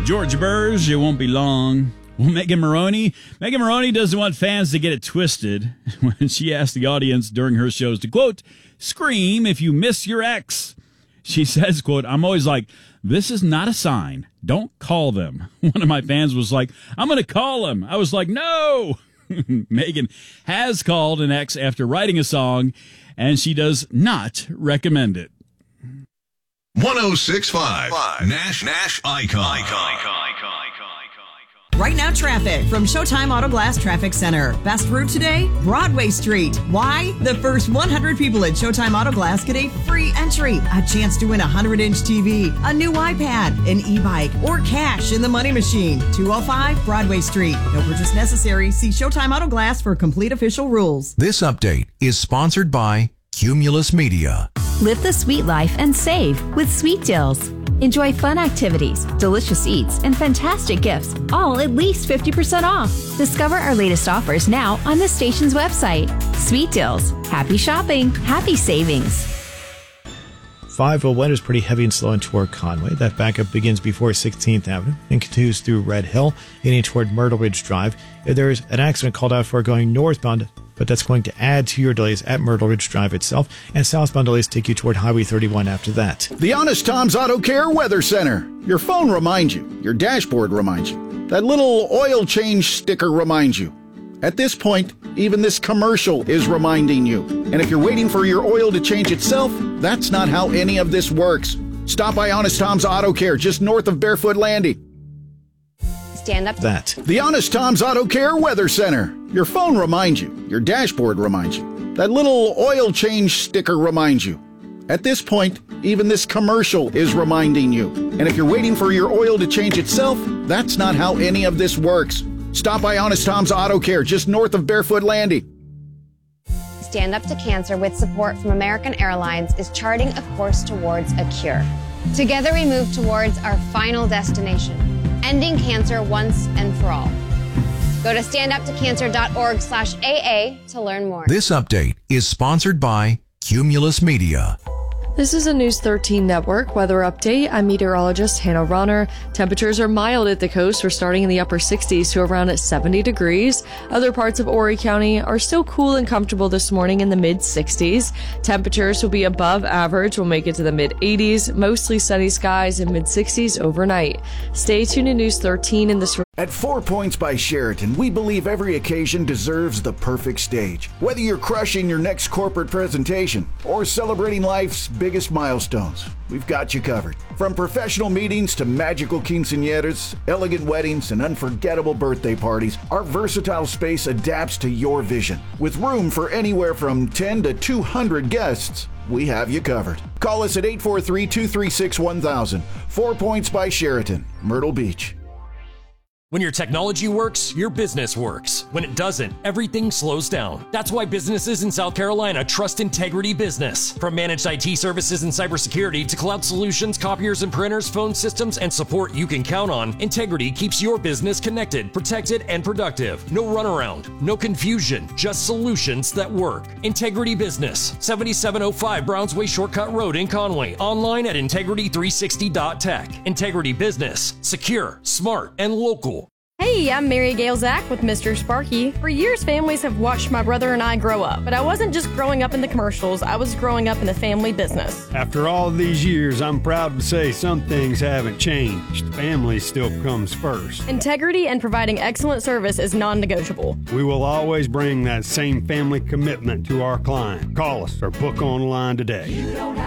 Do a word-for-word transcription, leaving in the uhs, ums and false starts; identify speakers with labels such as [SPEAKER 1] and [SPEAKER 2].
[SPEAKER 1] George Burge, it won't be long. Well, Megan Maroney. Megan Maroney doesn't want fans to get it twisted when she asked the audience during her shows to, quote, scream if you miss your ex. She says, quote, I'm always like, this is not a sign. Don't call them. One of my fans was like, I'm going to call him. I was like, no. Megan has called an ex after writing a song, and she does not recommend it.
[SPEAKER 2] one oh six point five Nash Nash Icon. Icon.
[SPEAKER 3] Right now, traffic from Showtime Auto Glass Traffic Center. Best route today, Broadway Street. Why? The first one hundred people at Showtime Auto Glass get a free entry, a chance to win a one hundred inch T V, a new iPad, an e-bike, or cash in the money machine. two oh five Broadway Street. No purchase necessary. See Showtime Auto Glass for complete official rules.
[SPEAKER 4] This update is sponsored by Cumulus Media.
[SPEAKER 5] Live the sweet life and save with Sweet Deals. Enjoy fun activities, delicious eats, and fantastic gifts, all at least fifty percent off. Discover our latest offers now on the station's website. Sweet Deals. Happy shopping. Happy savings.
[SPEAKER 6] five oh one is pretty heavy and slow in toward Conway. That backup begins before sixteenth Avenue and continues through Red Hill, heading toward Myrtle Ridge Drive. There's an accident called out for going northbound, but that's going to add to your delays at Myrtle Ridge Drive itself, and southbound delays take you toward Highway thirty-one after that.
[SPEAKER 7] The Honest Tom's Auto Care Weather Center. Your phone reminds you. Your dashboard reminds you. That little oil change sticker reminds you. At this point, even this commercial is reminding you. And if you're waiting for your oil to change itself, that's not how any of this works. Stop by Honest Tom's Auto Care just north of Barefoot Landing.
[SPEAKER 8] Stand up.
[SPEAKER 6] That.
[SPEAKER 7] The Honest Tom's Auto Care Weather Center. Your phone reminds you. Your dashboard reminds you. That little oil change sticker reminds you. At this point, even this commercial is reminding you. And if you're waiting for your oil to change itself, that's not how any of this works. Stop by Honest Tom's Auto Care just north of Barefoot Landing.
[SPEAKER 8] Stand Up to Cancer, with support from American Airlines, is charting a course towards a cure. Together we move towards our final destination, ending cancer once and for all. Go to standuptocancer.org slash AA to learn more.
[SPEAKER 4] This update is sponsored by Cumulus Media.
[SPEAKER 9] This is a News thirteen Network weather update. I'm meteorologist Hannah Ronner. Temperatures are mild at the coast. We're starting in the upper sixties to around seventy degrees. Other parts of Horry County are still cool and comfortable this morning in the mid sixties. Temperatures will be above average. We'll make it to the mid eighties. Mostly sunny skies and mid sixties overnight. Stay tuned to News thirteen in this.
[SPEAKER 7] At Four Points by Sheraton, we believe every occasion deserves the perfect stage. Whether you're crushing your next corporate presentation or celebrating life's biggest milestones, we've got you covered. From professional meetings to magical quinceañeras, elegant weddings, and unforgettable birthday parties, our versatile space adapts to your vision. With room for anywhere from ten to two hundred guests, we have you covered. Call us at eight four three, two three six, one thousand. Four Points by Sheraton, Myrtle Beach.
[SPEAKER 10] When your technology works, your business works. When it doesn't, everything slows down. That's why businesses in South Carolina trust Integrity Business. From managed I T services and cybersecurity to cloud solutions, copiers and printers, phone systems, and support you can count on, Integrity keeps your business connected, protected, and productive. No runaround, no confusion, just solutions that work. Integrity Business, seventy-seven oh five Browns Way Shortcut Road in Conway. Online at integrity three sixty dot tech. Integrity Business, secure, smart, and local.
[SPEAKER 11] Hey, I'm Mary Gail Zach with Mister Sparky. For years, families have watched my brother and I grow up, but I wasn't just growing up in the commercials, I was growing up in the family business.
[SPEAKER 12] After all these years, I'm proud to say some things haven't changed. Family still comes first.
[SPEAKER 11] Integrity and providing excellent service is non-negotiable.
[SPEAKER 12] We will always bring that same family commitment to our client. Call us or book online today.